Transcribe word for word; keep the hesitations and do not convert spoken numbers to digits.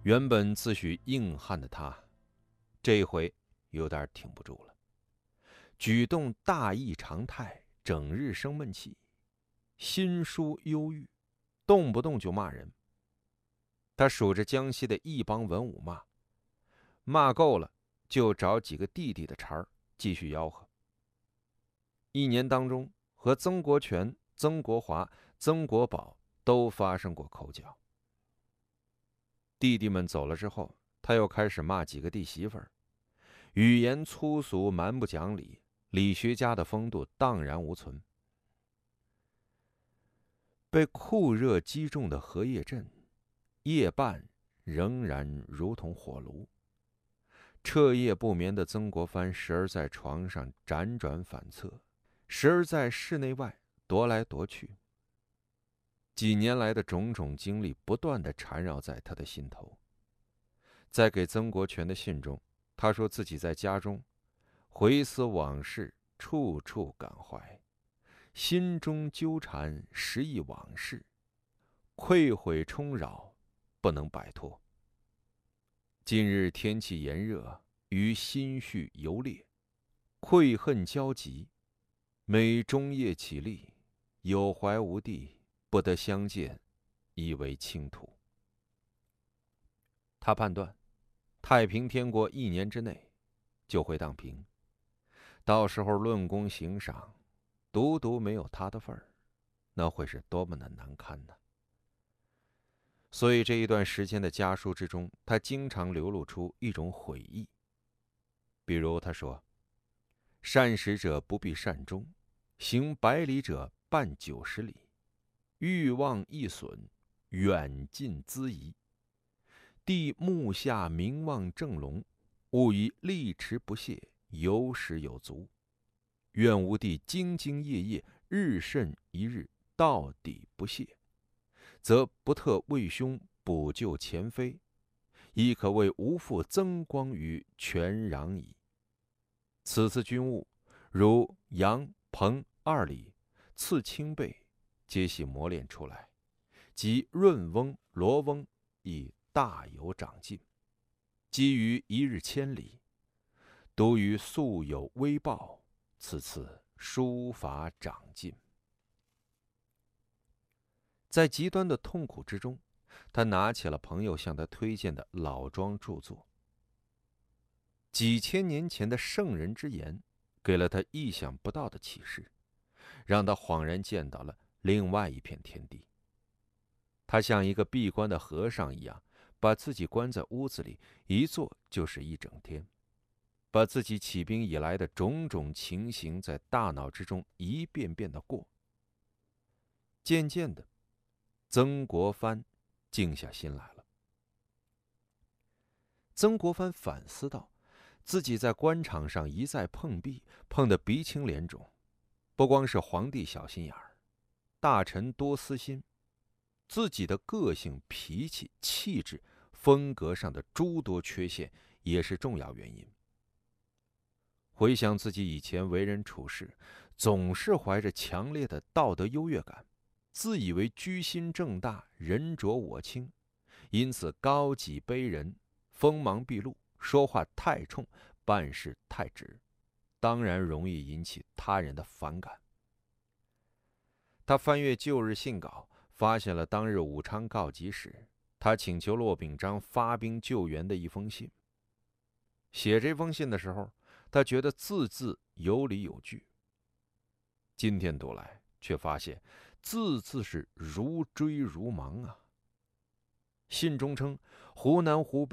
原本自诩硬汉的他，这回有点挺不住了。举动大异常态，整日生闷气，心疏忧郁，动不动就骂人。他数着江西的一帮文武骂，骂够了就找几个弟弟的茬儿继续吆喝。一年当中，和曾国荃、曾国华、曾国宝都发生过口角。弟弟们走了之后，他又开始骂几个弟媳妇儿，语言粗俗，蛮不讲理，理学家的风度荡然无存。被酷热击中的荷叶阵，夜半仍然如同火炉。彻夜不眠的曾国藩时而在床上辗转反侧，时而在室内外踱来踱去。几年来的种种经历不断地缠绕在他的心头。在给曾国荃的信中，他说自己在家中回思往事，处处感怀，心中纠缠时忆往事，愧悔冲扰，不能摆脱。近日天气炎热，于心绪游烈，愧恨交集，每终夜起立，有怀无地，不得相见，以为倾吐。他判断，太平天国一年之内就会荡平，到时候论功行赏，独独没有他的份儿，那会是多么的难堪呢？所以这一段时间的家书之中，他经常流露出一种悔意。比如他说：“善始者不必善终，行百里者半九十里，欲望易损，远近咨疑。帝目下名望正隆，务以力持不懈，有始有足。愿吾弟兢兢业业，日甚一日，到底不懈，则不特为兄补救前非，亦可为吾父增光于全壤矣。此次军务，如杨、彭二里次清辈，皆系磨练出来，及润翁、罗翁亦大有长进。基于一日千里，独于素有微报，此次书法长进。”在极端的痛苦之中，他拿起了朋友向他推荐的老庄著作。几千年前的圣人之言，给了他意想不到的启示，让他恍然见到了另外一片天地。他像一个闭关的和尚一样，把自己关在屋子里，一坐就是一整天，把自己起兵以来的种种情形在大脑之中一遍遍的过。渐渐的，曾国藩静下心来了。曾国藩反思道，自己在官场上一再碰壁，碰得鼻青脸肿，不光是皇帝小心眼儿，大臣多私心，自己的个性、脾气、气质、风格上的诸多缺陷也是重要原因。回想自己以前为人处事，总是怀着强烈的道德优越感，自以为居心正大，人浊我清，因此高己卑人，锋芒毕露，说话太冲，办事太直，当然容易引起他人的反感。他翻阅旧日信稿，发现了当日武昌告急时，他请求骆秉章发兵救援的一封信。写这封信的时候，他觉得字字有理有据。今天读来，却发现字字是如追如芒啊。信中称，湖南湖北